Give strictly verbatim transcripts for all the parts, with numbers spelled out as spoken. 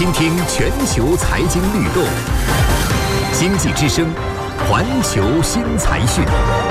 倾听全球财经律动，经济之声，环球新财讯。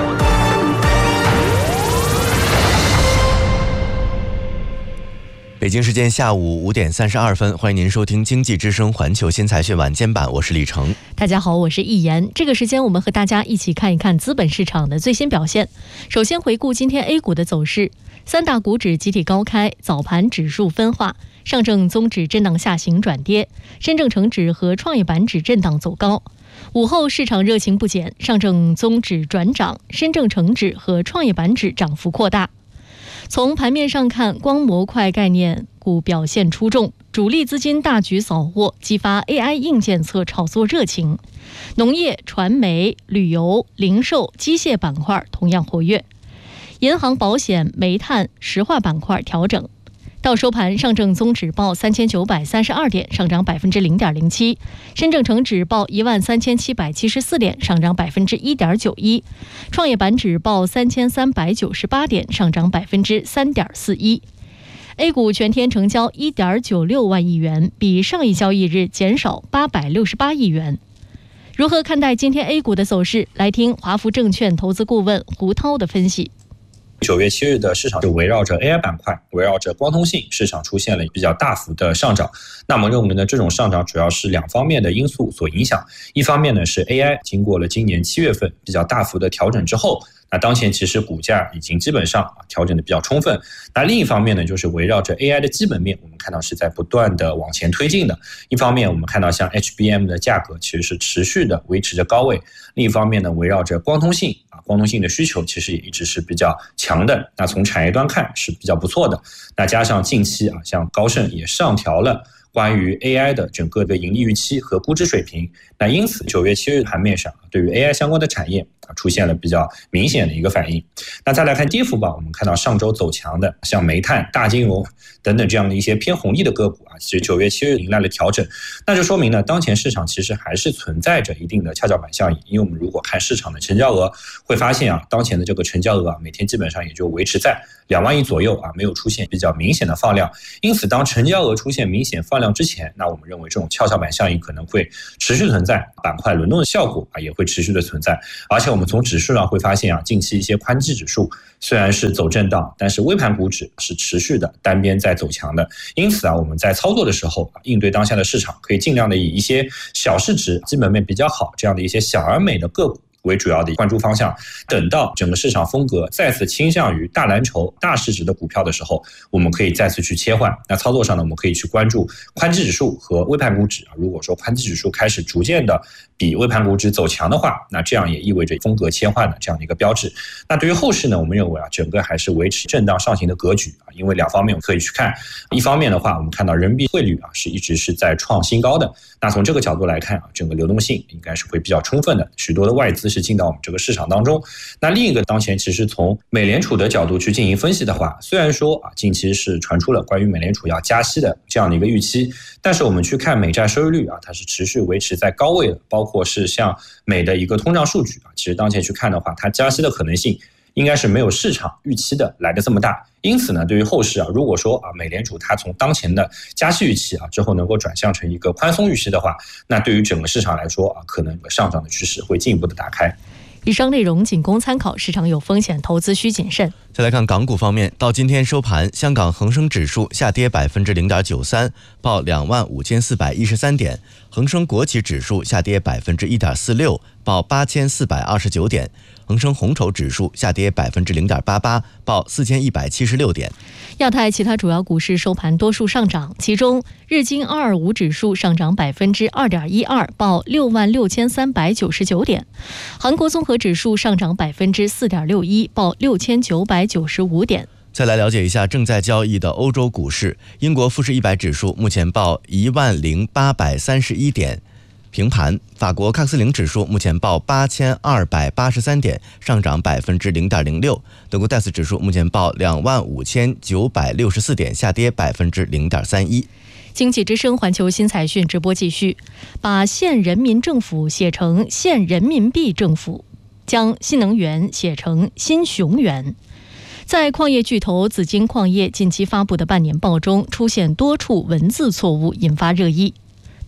北京时间下午五点三十二分，欢迎您收听经济之声环球新财讯晚间版，我是李成。 大家好，我是易言。这个时间我们和大家一起看一看资本市场的最新表现。首先回顾今天 A 股的走势，三大股指集体高开，早盘指数分化，上证综指震荡下行转跌，深证成指和创业板指震荡走高。午后市场热情不减，上证综指转涨，深证成指和创业板指涨幅扩大。从盘面上看，光模块概念股表现出众，主力资金大举扫货，激发 A I 硬件侧炒作热情。农业、传媒、旅游、零售、机械板块同样活跃，银行、保险、煤炭、石化板块调整。到收盘，上证综指报三千九百三十二点，上涨百分之零点零七；深证成指报一万三千七百七十四点，上涨百分之一点九一；创业板指报三千三百九十八点，上涨百分之三点四一。A 股全天成交一点九六万亿元，比上一交易日减少八百六十八亿元。如何看待今天 A 股的走势？来听华福证券投资顾问胡涛的分析。 九月七日的市场是围绕着 A I 板块，围绕着光通信市场出现了比较大幅的上涨。那么认为呢，这种上涨主要是两方面的因素所影响。一方面呢是 A I 经过了今年七月份比较大幅的调整之后，那当前其实股价已经基本上调整的比较充分。那另一方面呢，就是围绕着 A I 的基本面，我们看到是在不断的往前推进的。一方面我们看到像 H B M 的价格其实是持续的维持着高位，另一方面呢，围绕着光通信啊，光通信的需求其实也一直是比较强的。那从产业端看是比较不错的。那加上近期啊，像高盛也上调了关于 A I 的整个的盈利预期和估值水平，那因此九月七日盘面上对于 A I 相关的产业出现了比较明显的一个反应。那再来看跌幅吧，我们看到上周走强的像煤炭、大金融等等这样的一些偏红利的个股啊，其实九月七日迎来了调整，那就说明呢，当前市场其实还是存在着一定的跷跷板效应。因为我们如果看市场的成交额，会发现啊，当前的这个成交额啊，每天基本上也就维持在两万亿左右啊，没有出现比较明显的放量。因此，当成交额出现明显放量之前，那我们认为这种跷跷板效应可能会持续存在，板块轮动的效果啊也会持续的存在。而且我们从指数上会发现啊，近期一些宽基指数虽然是走震荡，但是微盘股指是持续的单边在走强的。因此啊，我们在操作的时候应对当下的市场，可以尽量的以一些小市值、基本面比较好这样的一些小而美的个股为主要的关注方向。等到整个市场风格再次倾向于大蓝筹、大市值的股票的时候，我们可以再次去切换。那操作上呢，我们可以去关注宽基指数和微盘股指。如果说宽基指数开始逐渐的比微盘股指走强的话，那这样也意味着风格切换的这样的一个标志。那对于后市呢，我们认为啊，整个还是维持震荡上行的格局啊，因为两方面我们可以去看。一方面的话，我们看到人民币汇率啊是一直是在创新高的。那从这个角度来看啊，整个流动性应该是会比较充分的，许多的外资是进到我们这个市场当中。那另一个当前其实从美联储的角度去进行分析的话，虽然说啊近期是传出了关于美联储要加息的这样的一个预期，但是我们去看美债收益率啊，它是持续维持在高位的，包括是像美的一个通胀数据啊，其实当前去看的话，它加息的可能性应该是没有市场预期的来的这么大。因此呢，对于后市啊，如果说啊美联储它从当前的加息预期啊之后能够转向成一个宽松预期的话，那对于整个市场来说啊，可能上涨的趋势会进一步的打开。 以上内容仅供参考，市场有风险，投资需谨慎。 再来看港股方面，到今天收盘，香港恒生指数下跌百分之零点九三，报两万五千四百一十三点；恒生国企指数下跌百分之一点四六，报八千四百二十九点；恒生红筹指数下跌百分之零点八八，报四千一百七十六点。 亚太其他主要股市收盘多数上涨，其中日经二二五指数上涨百分之二点一二，报六万六千三百九十九点；韩国综合指数上涨百分之四点六一，报六千九百九十五点。 再来了解一下正在交易的欧洲股市，英国富时一百指数目前报一万零八百三十一点，平盘。法国喀斯林指数目前报八千二百八十三点，上涨百分之零点零六。德国 D A X 指数目前报两万五千九百六十四点，下跌百分之零点三一。 经济之声环球新财讯直播继续，把县人民政府写成县人民币政府，将新能源写成新熊源。在矿业巨头紫金矿业近期发布的半年报中，出现多处文字错误，引发热议。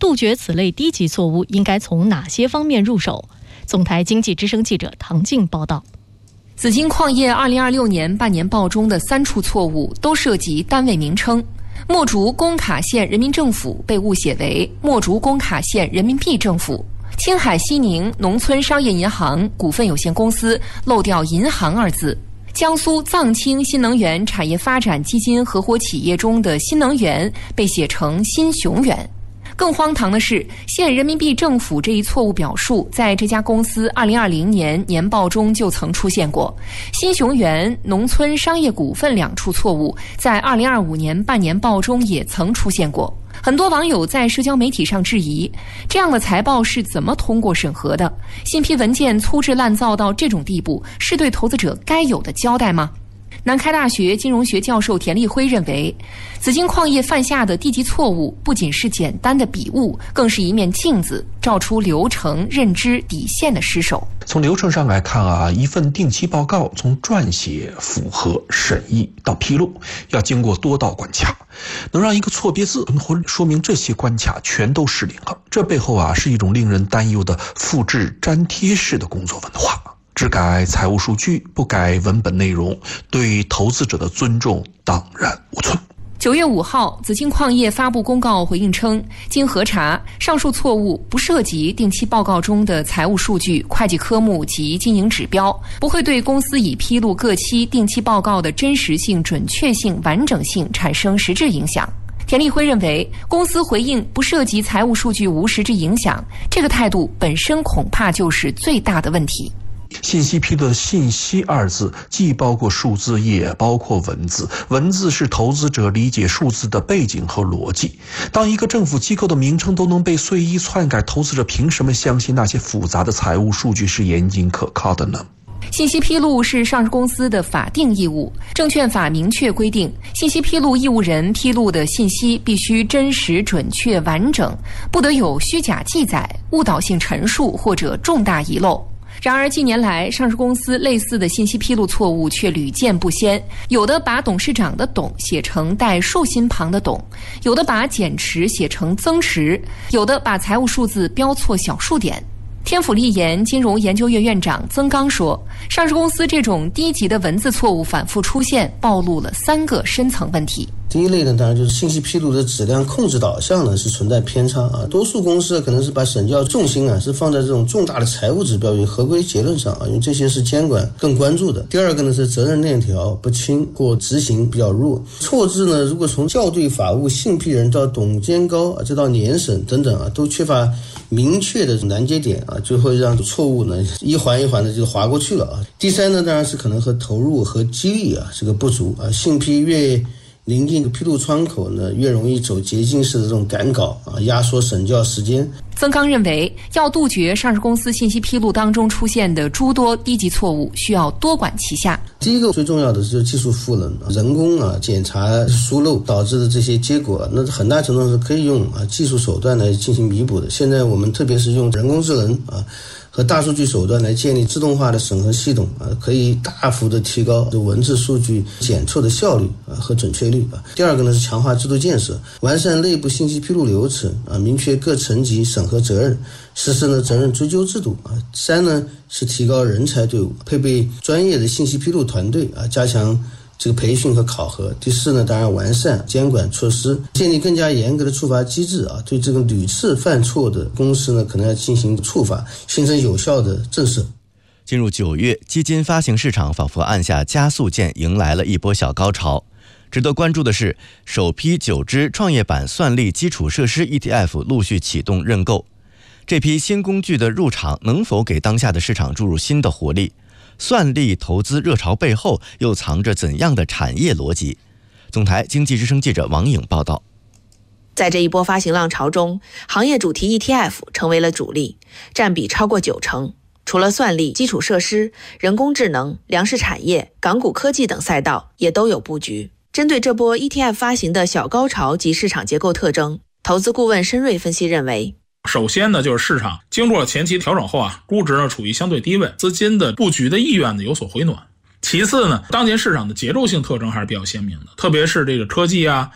杜绝此类低级错误应该从哪些方面入手？总台经济之声记者唐静报道。 紫金矿业二零二六年半年报中的三处错误都涉及单位名称，墨竹工卡县人民政府被误写为墨竹工卡县人民币政府，青海西宁农村商业银行股份有限公司漏掉银行二字，江苏藏青新能源产业发展基金合伙企业中的新能源被写成新雄源。更荒唐的是，县人民币政府这一错误表述在这家公司二零二零年年报中就曾出现过，新雄源农村商业股份两处错误在二零二五年半年报中也曾出现过。很多网友在社交媒体上质疑，这样的财报是怎么通过审核的？信批文件粗制滥造到这种地步，是对投资者该有的交代吗？南开大学金融学教授田立辉认为，紫金矿业犯下的低级错误不仅是简单的笔误，更是一面镜子，照出流程、认知底线的失守。 从流程上来看啊，一份定期报告从撰写、符合、审议到披露，要经过多道关卡，能让一个错别字或说明这些关卡全都失灵了。这背后啊，是一种令人担忧的复制粘贴式的工作文化。只改财务数据，不改文本内容，对投资者的尊重荡然无存。 九月五号，紫金矿业发布公告回应称，经核查，上述错误不涉及定期报告中的财务数据、会计科目及经营指标，不会对公司已披露各期定期报告的真实性、准确性、完整性产生实质影响。田立辉认为，公司回应不涉及财务数据无实质影响，这个态度本身恐怕就是最大的问题。 信息披露的信息二字既包括数字也包括文字，文字是投资者理解数字的背景和逻辑。当一个政府机构的名称都能被随意篡改，投资者凭什么相信那些复杂的财务数据是严谨可靠的呢？ 信息披露是上市公司的法定义务，证券法明确规定，信息披露义务人披露的信息必须真实、准确、完整，不得有虚假记载、误导性陈述或者重大遗漏。然而近年来，上市公司类似的信息披露错误却屡见不鲜，有的把董事长的董写成带竖心旁的董，有的把减持写成增持，有的把财务数字标错小数点。天府立研金融研究院院长曾刚说，上市公司这种低级的文字错误反复出现，暴露了三个深层问题。 第一类呢，当然就是信息披露的质量控制导向呢是存在偏差啊，多数公司可能是把审校重心啊是放在这种重大的财务指标与合规结论上啊，因为这些是监管更关注的。第二个呢是责任链条不清或执行比较弱，错字呢如果从校对法务信批人到董监高啊，再到年审等等啊，都缺乏明确的拦截点啊，就会让错误呢一环一环的就划过去了啊。第三呢，当然是可能和投入和激励啊这个不足啊，信批越临近披露窗口呢，越容易走捷径式的这种赶稿啊，压缩审校时间。 曾刚认为，要杜绝上市公司信息披露当中出现的诸多低级错误，需要多管齐下。 第一个最重要的是技术赋能，人工啊检查疏漏导致的这些结果，那很大程度是可以用啊技术手段来进行弥补的。现在我们特别是用人工智能啊和大数据手段来建立自动化的审核系统啊，可以大幅的提高文字数据检测的效率啊和准确率啊。第二个呢是强化制度建设，完善内部信息披露流程啊，明确各层级审核责任，实施呢责任追究制度啊。三呢是提高人才队伍，配备专业的信息披露团队啊，加强这个培训和考核。第四呢，当然完善监管措施，建立更加严格的处罚机制啊，对这个屡次犯错的公司呢，可能要进行处罚，形成有效的震慑。 进入九月，基金发行市场仿佛按下加速键，迎来了一波小高潮。值得关注的是，首批九只创业板算力基础设施 E T F 陆续启动认购。这批新工具的入场能否给当下的市场注入新的活力？算力投资热潮背后又藏着怎样的产业逻辑？总台经济之声记者王颖报道。 在这一波发行浪潮中，行业主题 E T F 成为了主力，占比超过九成。除了算力、基础设施、人工智能、粮食产业、港股科技等赛道也都有布局。针对这波 E T F 发行的小高潮及市场结构特征，投资顾问申瑞分析认为， 首先呢，就是市场经过了前期调整后啊，估值呢处于相对低位，资金的布局的意愿呢有所回暖。其次呢，当前市场的结构性特征还是比较鲜明的，特别是这个科技啊，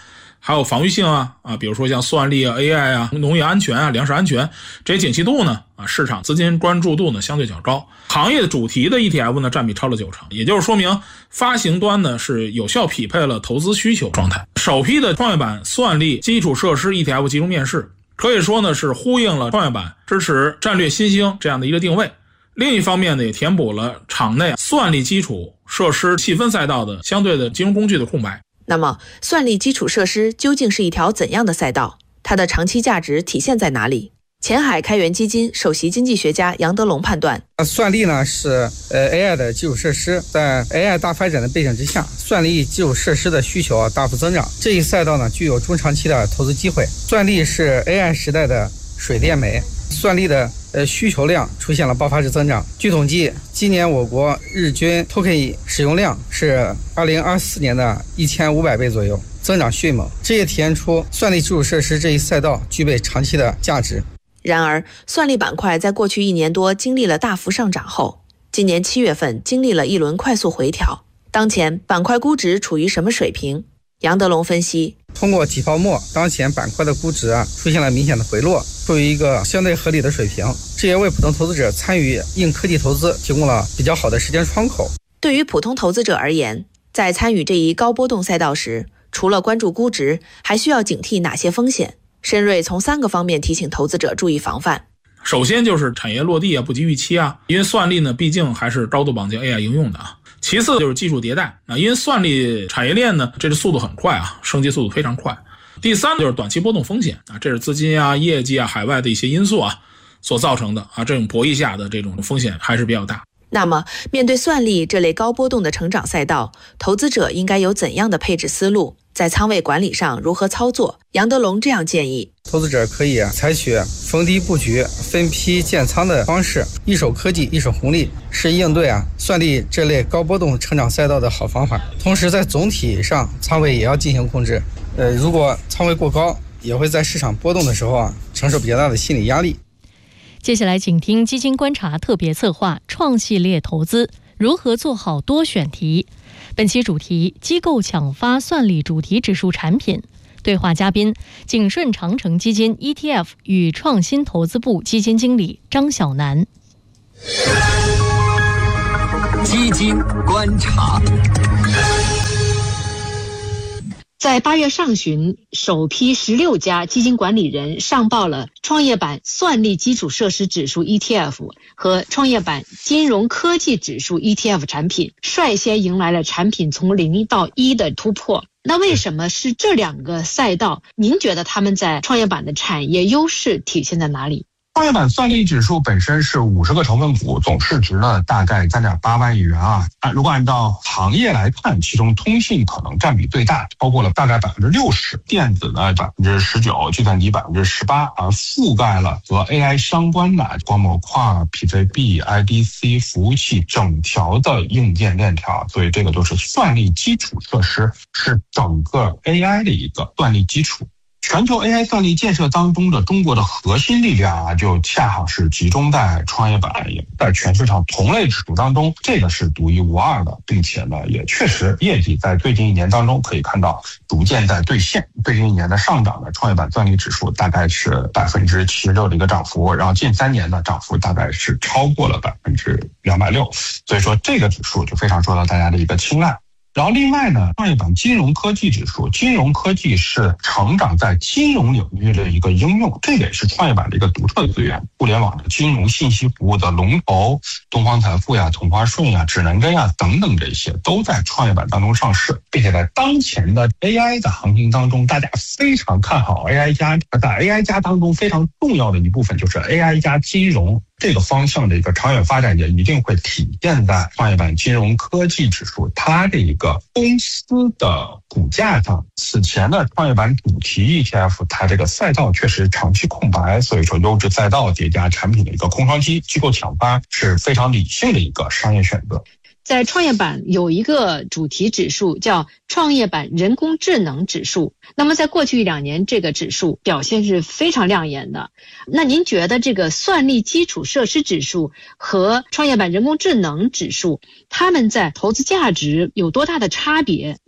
还有防御性啊啊，比如说像算力啊、A I 啊、农业安全啊、粮食安全这些景气度呢啊，市场资金关注度呢相对较高。行业的主题的 E T F 呢占比超了九成，也就是说明发行端呢是有效匹配了投资需求状态。首批的创业板算力基础设施 E T F 集中面世，可以说呢是呼应了创业板支持战略新兴这样的一个定位。另一方面呢，也填补了场内算力基础设施细分赛道的相对的金融工具的空白。 那么，算力基础设施究竟是一条怎样的赛道？它的长期价值体现在哪里？前海开源基金首席经济学家杨德龙判断， 算力呢是呃 A I 的基础设施，在 A I 大发展的背景之下，算力基础设施的需求啊大幅增长，这一赛道呢具有中长期的投资机会。算力是 A I 时代的水电煤，算力的呃需求量出现了爆发式增长。据统计，今年我国日均 token 使用量是二零二四年的一千五百倍左右，增长迅猛。这也体现出算力基础设施这一赛道具备长期的价值。 然而，算力板块在过去一年多经历了大幅上涨后，今年七月份经历了一轮快速回调。当前板块估值处于什么水平？杨德龙分析， 通过挤泡沫，当前板块的估值啊出现了明显的回落，处于一个相对合理的水平，这也为普通投资者参与硬科技投资提供了比较好的时间窗口。 对于普通投资者而言，在参与这一高波动赛道时，除了关注估值，还需要警惕哪些风险？申瑞从三个方面提醒投资者注意防范。 首先就是产业落地啊，不及预期啊，因为算力呢毕竟还是高度绑定 A I 应用的啊。其次就是技术迭代啊，因为算力产业链呢这个速度很快啊，升级速度非常快。第三就是短期波动风险啊，这是资金啊、业绩啊、海外的一些因素啊所造成的啊，这种博弈下的这种风险还是比较大。 那么面对算力这类高波动的成长赛道，投资者应该有怎样的配置思路？在仓位管理上如何操作？杨德龙这样建议， 投资者可以采取逢低布局、分批建仓的方式，一手科技一手红利，是应对啊算力这类高波动成长赛道的好方法。同时在总体上仓位也要进行控制，呃，如果仓位过高，也会在市场波动的时候啊承受比较大的心理压力。 接下来请听基金观察特别策划创系列投资如何做好多选题。本期主题：机构抢发算力主题指数产品。对话嘉宾：景顺长城基金 E T F 与创新投资部基金经理张晓楠。 基金观察。 在八月上旬，首批十六家基金管理人上报了创业板算力基础设施指数 E T F 和创业板金融科技指数 E T F 产品，率先迎来了产品从零到一的突破。那为什么是这两个赛道？您觉得他们在创业板的产业优势体现在哪里？ 创业板算力指数本身是五十个成分股，总市值呢大概三点八万亿元啊。如果按照行业来看，其中通信可能占比最大，超过了大概百分之六十，电子呢百分之十九，计算机百分之十八，而覆盖了和 A I 相关的光模块、P C B、I D C 服务器整条的硬件链条，所以这个都是算力基础设施，是整个 A I 的一个算力基础。全球 A I 算力建设当中的中国的核心力量啊，就恰好是集中在创业板，也在全市场同类指数当中，这个是独一无二的，并且呢，也确实业绩在最近一年当中可以看到逐渐在兑现。最近一年的上涨的创业板算力指数大概是百分之七十六的一个涨幅，然后近三年的涨幅大概是超过了百分之两百六，所以说这个指数就非常受到大家的一个青睐。然后另外呢，创业板金融科技指数，金融科技是成长在金融领域的一个应用，这个也是创业板的一个独特资源。互联网的金融信息服务的龙头，东方财富呀、同花顺呀、指南针呀等等，这些都在创业板当中上市，并且在当前的 A I 的行情当中，大家非常看好 A I 加，在 A I 加当中非常重要的一部分就是 A I 加金融。这个方向的一个长远发展也一定会体现在创业板金融科技指数它的一个公司的股价上。此前的创业板主题 E T F 它这个赛道确实长期空白，所以说优质赛道叠加产品的一个空窗期，机构抢发是非常理性的一个商业选择。 在创业板有一个主题指数叫创业板人工智能指数，那么在过去一两年这个指数表现是非常亮眼的。那您觉得这个算力基础设施指数和创业板人工智能指数，它们在投资价值有多大的差别？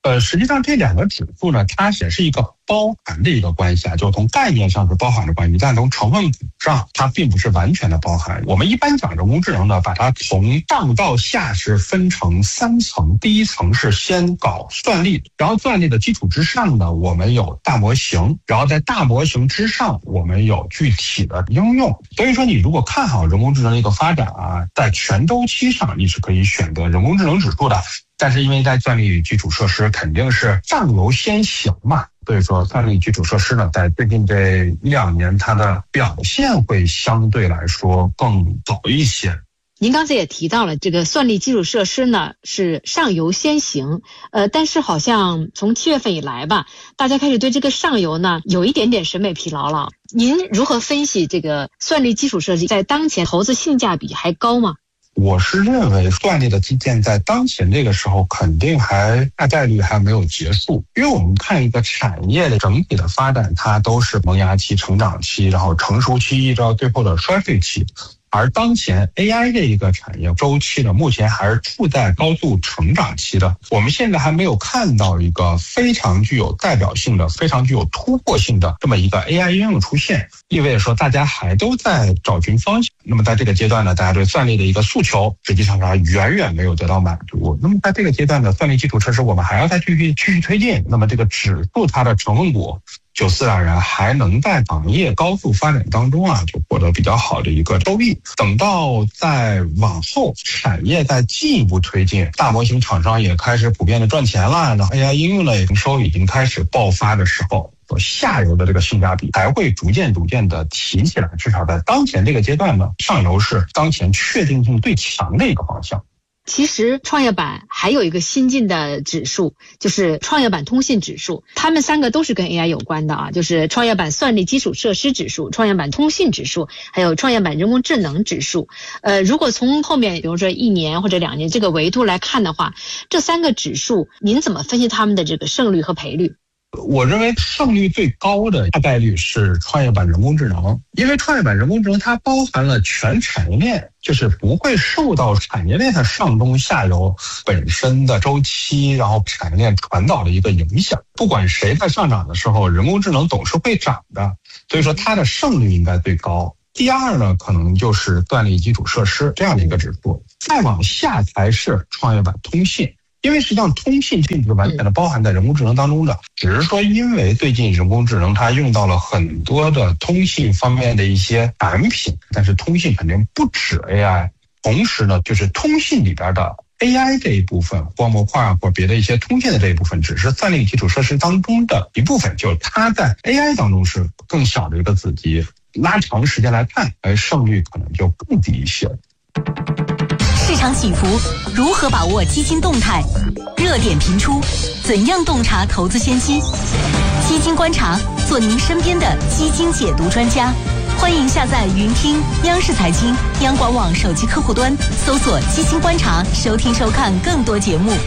呃，实际上这两个指数呢，它也是一个包含的一个关系啊，就从概念上是包含的关系，但从成分股上它并不是完全的包含。我们一般讲人工智能呢，把它从上到下是分成三层，第一层是先搞算力，然后算力的基础之上呢，我们有大模型，然后在大模型之上，我们有具体的应用。所以说，你如果看好人工智能的一个发展啊，在全周期上你是可以选择人工智能指数的。但是因为在算力基础设施肯定是上游先行嘛，所以说算力基础设施呢，在最近这一两年它的表现会相对来说更好一些。 您刚才也提到了这个算力基础设施呢是上游先行，呃，但是好像从七月份以来吧，大家开始对这个上游呢有一点点审美疲劳了。您如何分析这个算力基础设施在当前投资性价比还高吗？ 我是认为算力的基建在当前这个时候肯定还大概率还没有结束，因为我们看一个产业的整体的发展，它都是萌芽期、成长期，然后成熟期一直到最后的衰退期。而当前 A I 这一个产业周期呢，目前还是处在高速成长期的。我们现在还没有看到一个非常具有代表性的、非常具有突破性的这么一个 A I 应用出现，意味着说大家还都在找寻方向。那么在这个阶段呢，大家对算力的一个诉求实际上还远远没有得到满足。那么在这个阶段的算力基础设施，我们还要再继续继续推进。那么这个指数它的成分股，就自然而然还能在行业高速发展当中啊，就获得比较好的一个收益。等到再往后，产业在进一步推进，大模型厂商也开始普遍的赚钱了，然后 A I 应用的营收已经开始爆发的时候，下游的这个性价比还会逐渐逐渐的提起来。至少在当前这个阶段呢，上游是当前确定性最强的一个方向。 其实创业板还有一个新进的指数，就是创业板通信指数，它们三个都是跟 A I 有关的啊，就是创业板算力基础设施指数、创业板通信指数，还有创业板人工智能指数。呃，如果从后面比如说一年或者两年这个维度来看的话，这三个指数您怎么分析他们的这个胜率和赔率？ 我认为胜率最高的大概率是创业板人工智能，因为创业板人工智能它包含了全产业链，就是不会受到产业链的上中下游本身的周期，然后产业链传导的一个影响。不管谁在上涨的时候，人工智能总是会涨的，所以说它的胜率应该最高。第二呢，可能就是算力基础设施这样的一个指数，再往下才是创业板通信。因为实际上通信并不是完全的包含在人工智能当中的，只是说因为最近人工智能它用到了很多的通信方面的一些产品，但是通信肯定不止 A I， 同时呢，就是通信里边的 A I 这一部分，光模块或别的一些通信的这一部分，只是算力基础设施当中的一部分，就是它在 A I 当中是更小的一个子集，拉长时间来看，而胜率可能就更低一些。 市场起伏，如何把握基金动态？热点频出，怎样洞察投资先机？基金观察，做您身边的基金解读专家。欢迎下载云听央视财经、央广网手机客户端，搜索基金观察，收听收看更多节目。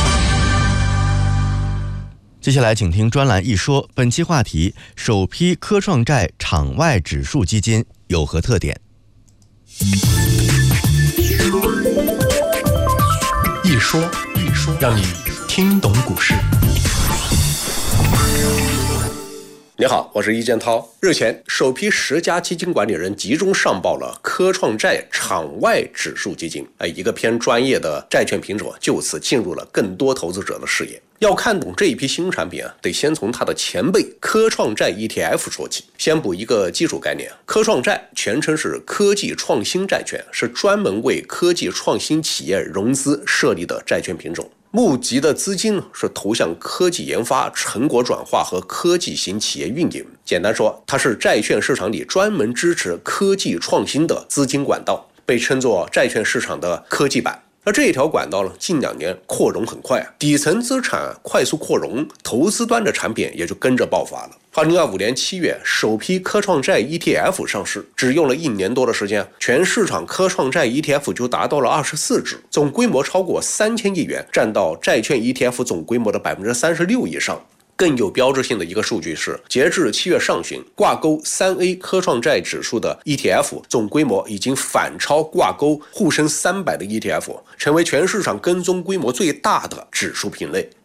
接下来请听专栏一说，本期话题：首批科创债场外指数基金有何特点？ 一说一说，让你听懂股市。 你好，我是易建涛。日前，首批十家基金管理人集中上报了科创债场外指数基金，一个偏专业的债券品种就此进入了更多投资者的视野。要看懂这一批新产品啊，得先从它的前辈科创债 E T F 说起。先补一个基础概念，科创债全称是科技创新债券，是专门为科技创新企业融资设立的债券品种。募集的资金是投向科技研发、成果转化和科技型企业运营。简单说，它是债券市场里专门支持科技创新的资金管道，被称作债券市场的科技版。而这一条管道呢，近两年扩容很快，底层资产快速扩容，投资端的产品也就跟着爆发了。二零二五年七月，首批科创债 E T F 上市，只用了一年多的时间，全市场科创债 E T F 就达到了二十四只，总规模超过三千亿元，占到债券 E T F 总规模的百分之三十六以上。更有标志性的一个数据是，截至七月上旬，挂钩三 A 科创债指数的 E T F 总规模已经反超挂钩沪深三百的 E T F， 成为全市场跟踪规模最大的指数品类。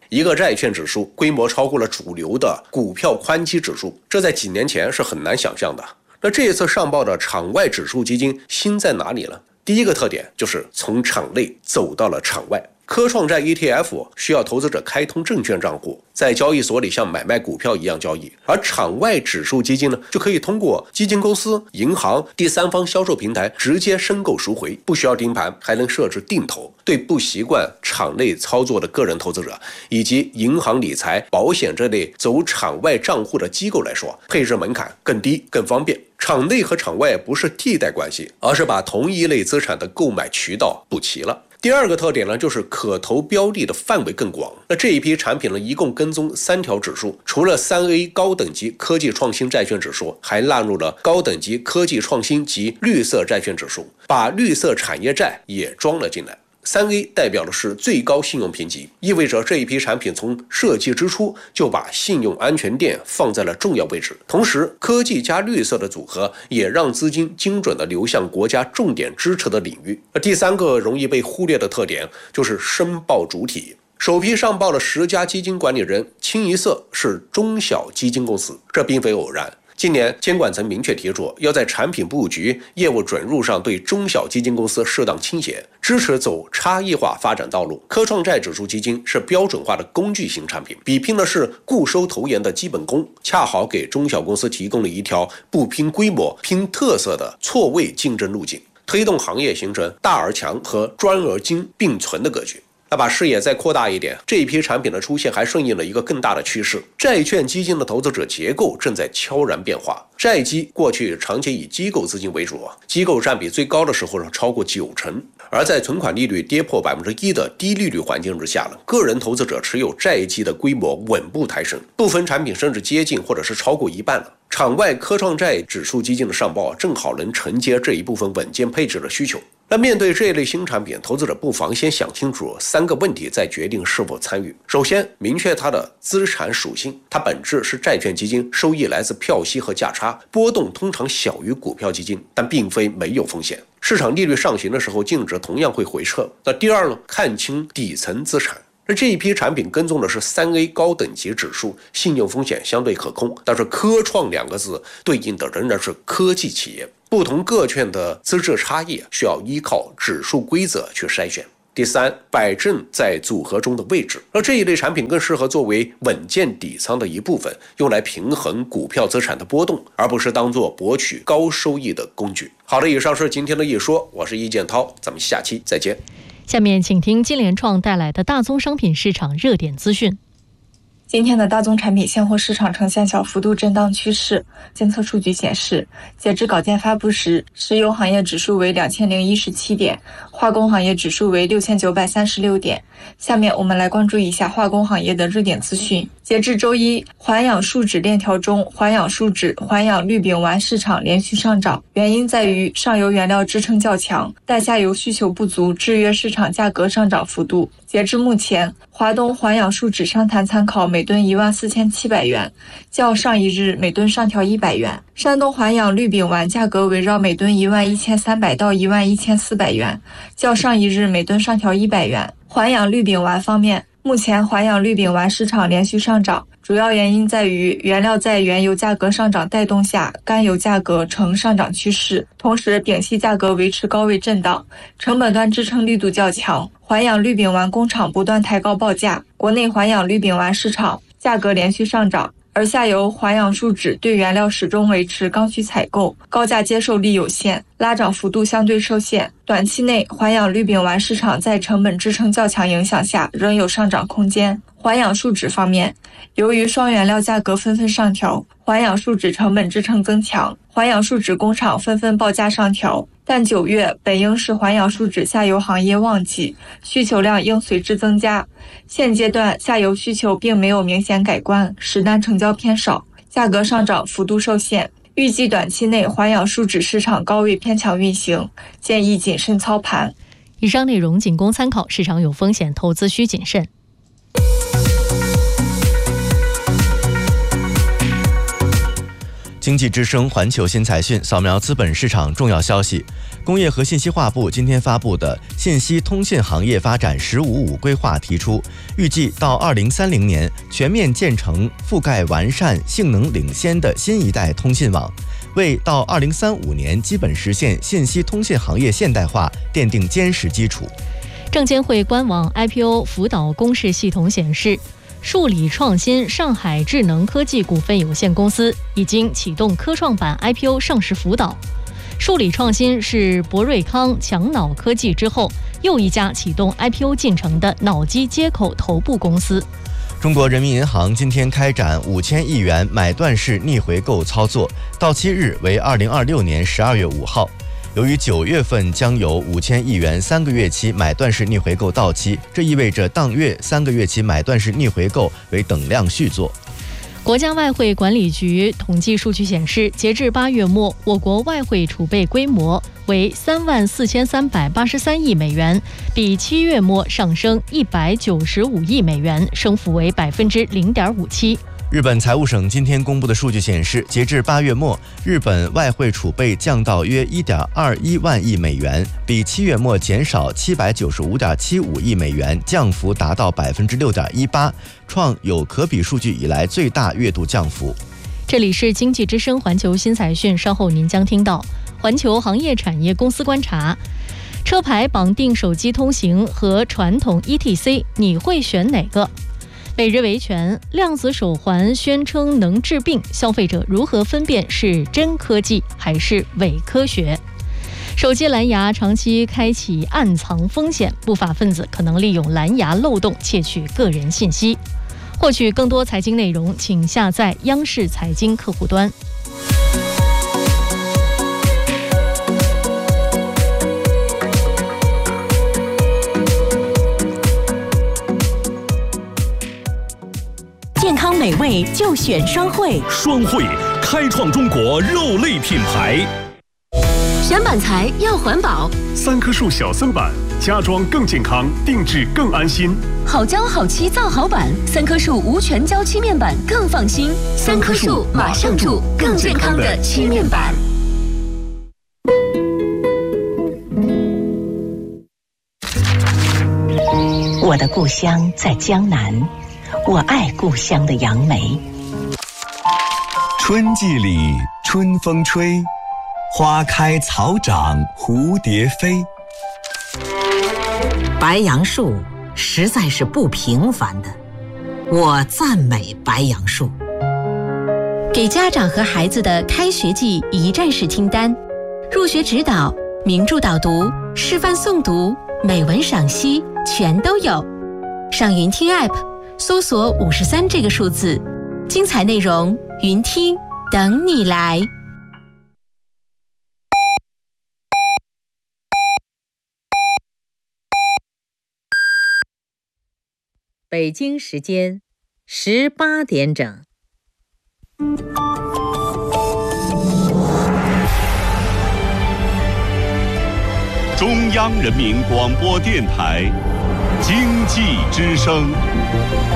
一个债券指数规模超过了主流的股票宽基指数，这在几年前是很难想象的。那这一次上报的场外指数基金新在哪里呢？第一个特点就是从场内走到了场外。科创债 E T F 需要投资者开通证券账户，在交易所里像买卖股票一样交易，而场外指数基金呢，就可以通过基金公司、银行、第三方销售平台直接申购赎回，不需要盯盘，还能设置定投。对不习惯场内操作的个人投资者以及银行理财、保险这类走场外账户的机构来说，配置门槛更低、更方便。场内和场外不是替代关系，而是把同一类资产的购买渠道补齐了。第二个特点呢，就是可投标的的范围更广。那这一批产品呢，一共跟踪三条指数，除了 三 A 高等级科技创新债券指数，还纳入了高等级科技创新及绿色债券指数，把绿色产业债也装了进来。三 A 代表的是最高信用评级，意味着这一批产品从设计之初就把信用安全垫放在了重要位置。同时，科技加绿色的组合也让资金精准地流向国家重点支持的领域。第三个容易被忽略的特点就是申报主体。首批上报了十家基金管理人，清一色是中小基金公司，这并非偶然。今年监管层明确提出，要在产品布局、业务准入上对中小基金公司适当倾斜，支持走差异化发展道路。科创债指数基金是标准化的工具型产品，比拼的是固收投研的基本功，恰好给中小公司提供了一条不拼规模、拼特色的错位竞争路径，推动行业形成大而强和专而精并存的格局。那把视野再扩大一点，这一批产品的出现还顺应了一个更大的趋势，债券基金的投资者结构正在悄然变化。债基过去长期以机构资金为主，机构占比最高的时候呢超过九成，而在存款利率跌破百分之一的低利率环境之下呢，个人投资者持有债基的规模稳步抬升，部分产品甚至接近或者是超过一半了。场外科创债指数基金的上报正好能承接这一部分稳健配置的需求。那面对这一类新产品，投资者不妨先想清楚三个问题，再决定是否参与。首先，明确它的资产属性，它本质是债券基金，收益来自票息和价差，波动通常小于股票基金，但并非没有风险。市场利率上行的时候，净值同样会回撤。那第二呢，看清底层资产。那这一批产品跟踪的是 三 A 高等级指数，信用风险相对可控，但是科创两个字对应的仍然是科技企业。不同个券的资质差异需要依靠指数规则去筛选。第三，摆正在组合中的位置。而这一类产品更适合作为稳健底仓的一部分，用来平衡股票资产的波动，而不是当作博取高收益的工具。好的，以上是今天的一说，我是易建涛，咱们下期再见。 下面请听金联创带来的大宗商品市场热点资讯。 今天的大宗产品现货市场呈现小幅度震荡趋势。监测数据显示，截至稿件发布时，石油行业指数为两千零一十七点，化工行业指数为六千九百三十六点。下面我们来关注一下化工行业的热点资讯。截至周一，环氧树脂链条中，环氧树脂、环氧氯丙烷市场连续上涨，原因在于上游原料支撑较强，但下游需求不足，制约市场价格上涨幅度。截至目前，华东环氧树脂商谈参考每吨一万四千七百元，较上一日每吨上调一百元。山东环氧氯丙烷价格围绕每吨一万一千三百到一万一千四百元，较上一日每吨上调一百元。环氧氯丙烷方面，目前环氧氯丙烷市场连续上涨，主要原因在于原料在原油价格上涨带动下，甘油价格呈上涨趋势，同时丙烯价格维持高位震荡，成本端支撑力度较强。环氧氯丙烷工厂不断抬高报价，国内环氧氯丙烷市场价格连续上涨，而下游环氧树脂对原料始终维持刚需采购，高价接受力有限，拉涨幅度相对受限。短期内，环氧氯丙烷市场在成本支撑较强影响下，仍有上涨空间。环氧树脂方面，由于双原料价格纷纷上调，环氧树脂成本支撑增强，环氧树脂工厂纷纷报价上调。但九月本应是环氧树脂下游行业旺季，需求量应随之增加。现阶段下游需求并没有明显改观，实单成交偏少，价格上涨幅度受限。预计短期内环氧树脂市场高位偏强运行，建议谨慎操盘。 以上内容仅供参考，市场有风险，投资需谨慎。 经济之声环球新财讯扫描资本市场重要消息。工业和信息化部今天发布的信息通信行业发展“十五五”规划提出，预计到二零三零年全面建成覆盖完善、性能领先的新一代通信网，为到二零三五年基本实现信息通信行业现代化奠定坚实基础。 证监会官网 I P O 辅导公示系统显示，数理创新上海智能科技股份有限公司已经启动科创板 I P O 上市辅导。数理创新是博瑞康、强脑科技之后又一家启动 I P O 进程的脑机接口头部公司。 中国人民银行今天开展五千亿元买断式逆回购操作，到期日为二零二六年十二月五号。由于九月份将有五千亿元三个月期买断式逆回购到期，这意味着当月三个月期买断式逆回购为等量续作。 国家外汇管理局统计数据显示，截至八月末，我国外汇储备规模为三万四千三百八十三亿美元，比七月末上升一百九十五亿美元，升幅为百分之零点五七。 日本财务省今天公布的数据显示，截至八月末，日本外汇储备降到约 一点二一万亿美元，比七月末减少七百九十五点七五亿美元，降幅达到百分之六点一八，创有可比数据以来最大月度降幅。 这里是经济之声环球新财讯，稍后您将听到环球行业产业公司观察，车牌绑定手机通行和传统 E T C， 你会选哪个？每日维权，量子手环宣称能治病，消费者如何分辨是真科技还是伪科学？手机蓝牙长期开启暗藏风险，不法分子可能利用蓝牙漏洞窃取个人信息。获取更多财经内容，请下载央视财经客户端。 健康美味就选双汇， 双汇开创中国肉类品牌。 选板材要环保， 三棵树小森板，家装更健康，定制更安心。 好胶好漆造好板，三棵树无全胶漆面板更放心。三棵树马上住更健康的漆面板。 我的故乡在江南，我爱故乡的杨梅。 春季里春风吹，花开草长蝴蝶飞。 白杨树实在是不平凡的，我赞美白杨树。 给家长和孩子的开学季一站式清单，入学指导、名著导读、示范诵读、美文赏析全都有。上云听 App 搜索五十三这个数字，精彩内容云听等你来。 北京时间十八点整。 中央人民广播电台经济之声。